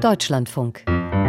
Deutschlandfunk.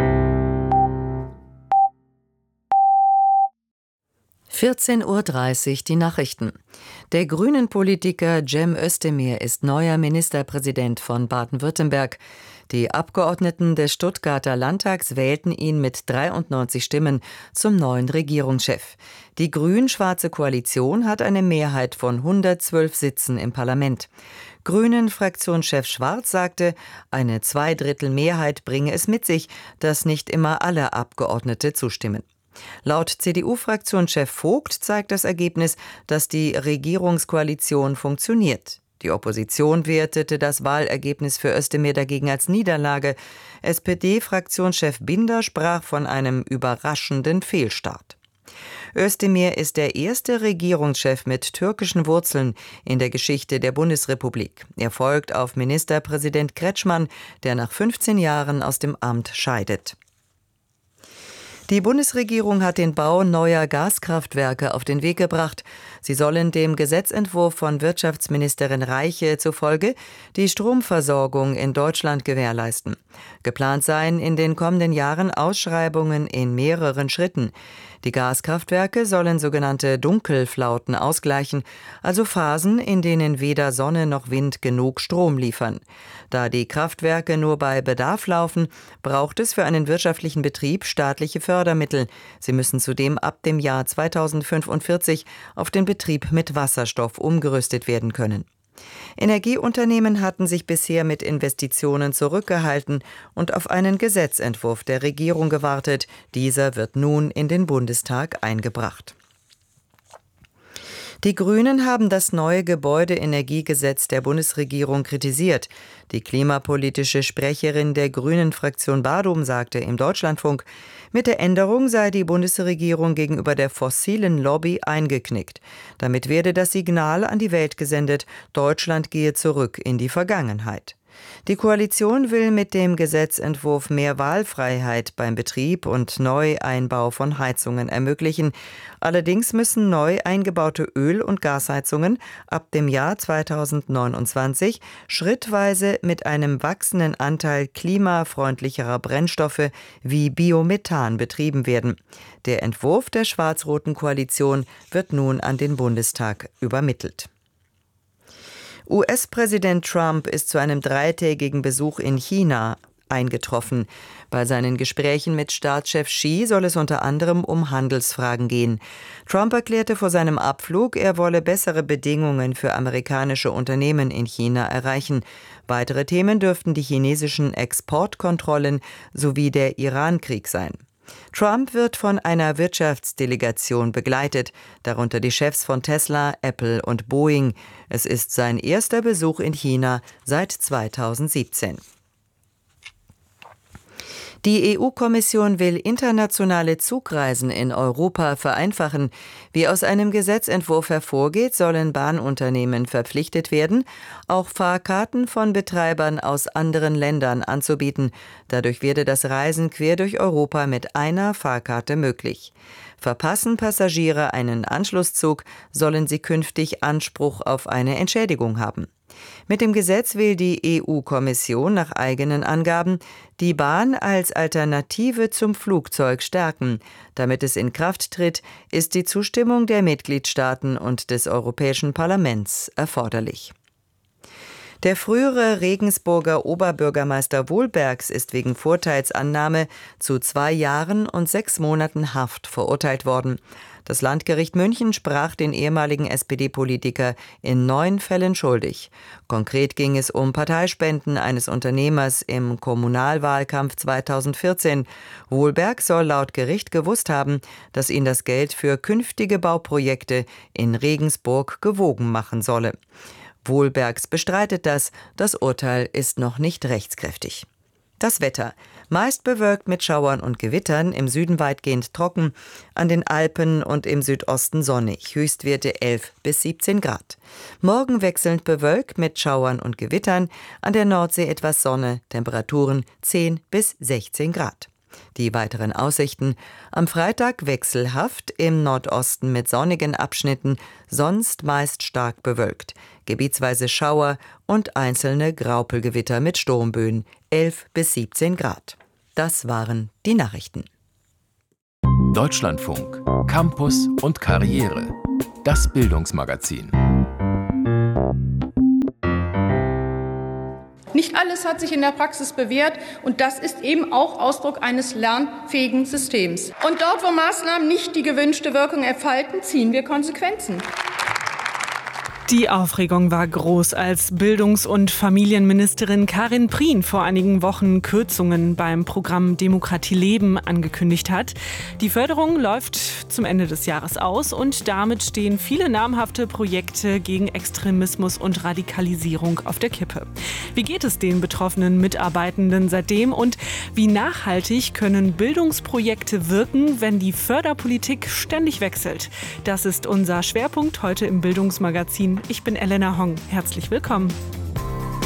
14:30 Uhr die Nachrichten. Der Grünen-Politiker Cem Özdemir ist neuer Ministerpräsident von Baden-Württemberg. Die Abgeordneten des Stuttgarter Landtags wählten ihn mit 93 Stimmen zum neuen Regierungschef. Die grün-schwarze Koalition hat eine Mehrheit von 112 Sitzen im Parlament. Grünen-Fraktionschef Schwarz sagte, eine Zweidrittelmehrheit bringe es mit sich, dass nicht immer alle Abgeordnete zustimmen. Laut CDU-Fraktionschef Vogt zeigt das Ergebnis, dass die Regierungskoalition funktioniert. Die Opposition wertete das Wahlergebnis für Özdemir dagegen als Niederlage. SPD-Fraktionschef Binder sprach von einem überraschenden Fehlstart. Özdemir ist der erste Regierungschef mit türkischen Wurzeln in der Geschichte der Bundesrepublik. Er folgt auf Ministerpräsident Kretschmann, der nach 15 Jahren aus dem Amt scheidet. Die Bundesregierung hat den Bau neuer Gaskraftwerke auf den Weg gebracht. Sie sollen dem Gesetzentwurf von Wirtschaftsministerin Reiche zufolge die Stromversorgung in Deutschland gewährleisten. Geplant seien in den kommenden Jahren Ausschreibungen in mehreren Schritten. Die Gaskraftwerke sollen sogenannte Dunkelflauten ausgleichen, also Phasen, in denen weder Sonne noch Wind genug Strom liefern. Da die Kraftwerke nur bei Bedarf laufen, braucht es für einen wirtschaftlichen Betrieb staatliche Fördermittel. Sie müssen zudem ab dem Jahr 2045 auf den Betrieb mit Wasserstoff umgerüstet werden können. Energieunternehmen hatten sich bisher mit Investitionen zurückgehalten und auf einen Gesetzentwurf der Regierung gewartet. Dieser wird nun in den Bundestag eingebracht. Die Grünen haben das neue Gebäudeenergiegesetz der Bundesregierung kritisiert. Die klimapolitische Sprecherin der Grünen-Fraktion Badum sagte im Deutschlandfunk, mit der Änderung sei die Bundesregierung gegenüber der fossilen Lobby eingeknickt. Damit werde das Signal an die Welt gesendet, Deutschland gehe zurück in die Vergangenheit. Die Koalition will mit dem Gesetzentwurf mehr Wahlfreiheit beim Betrieb und Neueinbau von Heizungen ermöglichen. Allerdings müssen neu eingebaute Öl- und Gasheizungen ab dem Jahr 2029 schrittweise mit einem wachsenden Anteil klimafreundlicherer Brennstoffe wie Biomethan betrieben werden. Der Entwurf der schwarz-roten Koalition wird nun an den Bundestag übermittelt. US-Präsident Trump ist zu einem 3-tägigen Besuch in China eingetroffen. Bei seinen Gesprächen mit Staatschef Xi soll es unter anderem um Handelsfragen gehen. Trump erklärte vor seinem Abflug, er wolle bessere Bedingungen für amerikanische Unternehmen in China erreichen. Weitere Themen dürften die chinesischen Exportkontrollen sowie der Iran-Krieg sein. Trump wird von einer Wirtschaftsdelegation begleitet, darunter die Chefs von Tesla, Apple und Boeing. Es ist sein erster Besuch in China seit 2017. Die EU-Kommission will internationale Zugreisen in Europa vereinfachen. Wie aus einem Gesetzentwurf hervorgeht, sollen Bahnunternehmen verpflichtet werden, auch Fahrkarten von Betreibern aus anderen Ländern anzubieten. Dadurch werde das Reisen quer durch Europa mit einer Fahrkarte möglich. Verpassen Passagiere einen Anschlusszug, sollen sie künftig Anspruch auf eine Entschädigung haben. Mit dem Gesetz will die EU-Kommission nach eigenen Angaben die Bahn als Alternative zum Flugzeug stärken. Damit es in Kraft tritt, ist die Zustimmung der Mitgliedstaaten und des Europäischen Parlaments erforderlich. Der frühere Regensburger Oberbürgermeister Wohlbergs ist wegen Vorteilsannahme zu 2 Jahren und 6 Monaten Haft verurteilt worden. Das Landgericht München sprach den ehemaligen SPD-Politiker in 9 Fällen schuldig. Konkret ging es um Parteispenden eines Unternehmers im Kommunalwahlkampf 2014. Wohlberg soll laut Gericht gewusst haben, dass ihn das Geld für künftige Bauprojekte in Regensburg gewogen machen solle. Wohlbergs bestreitet das. Das Urteil ist noch nicht rechtskräftig. Das Wetter. Meist bewölkt mit Schauern und Gewittern, im Süden weitgehend trocken, an den Alpen und im Südosten sonnig, Höchstwerte 11 bis 17 Grad. Morgen wechselnd bewölkt mit Schauern und Gewittern, an der Nordsee etwas Sonne, Temperaturen 10 bis 16 Grad. Die weiteren Aussichten: am Freitag wechselhaft, im Nordosten mit sonnigen Abschnitten, sonst meist stark bewölkt. gebietsweise Schauer und einzelne Graupelgewitter mit Sturmböen, 11 bis 17 Grad. Das waren die Nachrichten. Deutschlandfunk, Campus und Karriere. Das Bildungsmagazin. Nicht alles hat sich in der Praxis bewährt und das ist eben auch Ausdruck eines lernfähigen Systems. Und dort, wo Maßnahmen nicht die gewünschte Wirkung entfalten, ziehen wir Konsequenzen. Die Aufregung war groß, als Bildungs- und Familienministerin Karin Prien vor einigen Wochen Kürzungen beim Programm Demokratie leben angekündigt hat. Die Förderung läuft zum Ende des Jahres aus und damit stehen viele namhafte Projekte gegen Extremismus und Radikalisierung auf der Kippe. Wie geht es den betroffenen Mitarbeitenden seitdem und wie nachhaltig können Bildungsprojekte wirken, wenn die Förderpolitik ständig wechselt? Das ist unser Schwerpunkt heute im Bildungsmagazin. Ich bin Elena Hong. Herzlich willkommen.